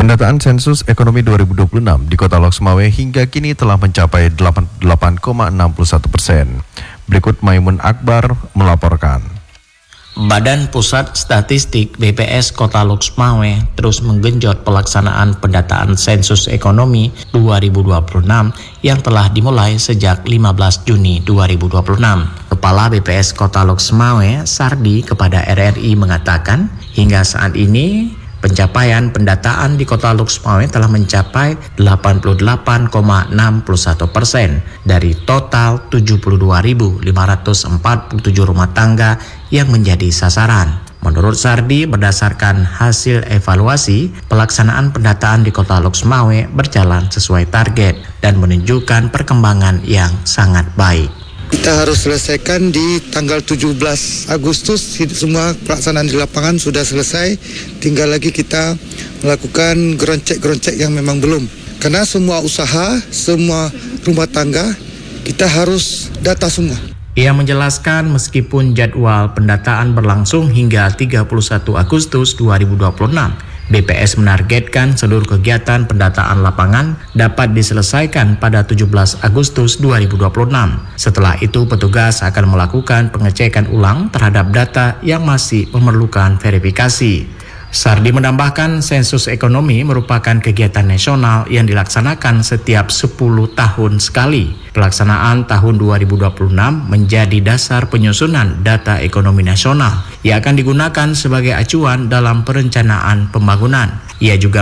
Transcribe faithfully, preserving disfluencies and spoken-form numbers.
Pendataan sensus ekonomi dua ribu dua puluh enam di Kota Lok Sumawe hingga kini telah mencapai delapan puluh delapan koma enam satu persen. Berikut Maimun Akbar melaporkan. Badan Pusat Statistik B P S Kota Lok Sumawe terus menggenjot pelaksanaan pendataan sensus ekonomi dua ribu dua puluh enam yang telah dimulai sejak lima belas Juni dua ribu dua puluh enam. Kepala B P S Kota Lok Sumawe, Sardi, kepada R R I mengatakan, hingga saat ini pencapaian pendataan di Kota Lok Sumawe telah mencapai delapan puluh delapan koma enam satu persen dari total tujuh puluh dua ribu lima ratus empat puluh tujuh rumah tangga yang menjadi sasaran. Menurut Sardi, berdasarkan hasil evaluasi, pelaksanaan pendataan di Kota Lok Sumawe berjalan sesuai target dan menunjukkan perkembangan yang sangat baik. Kita harus selesaikan di tanggal tujuh belas Agustus, semua pelaksanaan di lapangan sudah selesai, tinggal lagi kita melakukan geroncek-geroncek yang memang belum. Karena semua usaha, semua rumah tangga, kita harus data semua. Ia menjelaskan meskipun jadwal pendataan berlangsung hingga tiga puluh satu Agustus dua ribu dua puluh enam, B P S menargetkan seluruh kegiatan pendataan lapangan dapat diselesaikan pada tujuh belas Agustus dua ribu dua puluh enam. Setelah itu, petugas akan melakukan pengecekan ulang terhadap data yang masih memerlukan verifikasi. Sardi menambahkan, sensus ekonomi merupakan kegiatan nasional yang dilaksanakan setiap sepuluh tahun sekali. Pelaksanaan tahun dua ribu dua puluh enam menjadi dasar penyusunan data ekonomi nasional yang akan digunakan sebagai acuan dalam perencanaan pembangunan. Ia juga